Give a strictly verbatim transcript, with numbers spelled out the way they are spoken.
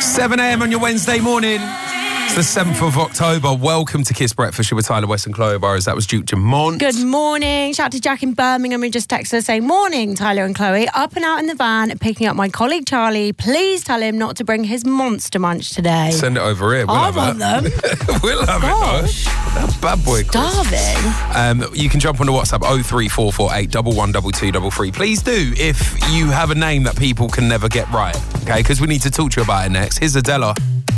seven a.m. on your Wednesday morning. It's the seventh of October. Welcome to Kiss Breakfast. You're with Tyler West and Chloe Burrows. That was Duke Dumont. Good morning. Shout out to Jack in Birmingham who just texted us saying, morning, Tyler and Chloe. Up and out in the van, picking up my colleague Charlie. Please tell him not to bring his Monster Munch today. Send it over here. We'll I have want it. them. We'll have Gosh. it, though. Bad boy, Chris. Starving. Um, you can jump on the WhatsApp oh three four four eight one one two two three three. Please do, if you have a name that people can never get right, okay? Because we need to talk to you about it next. Here's Adela.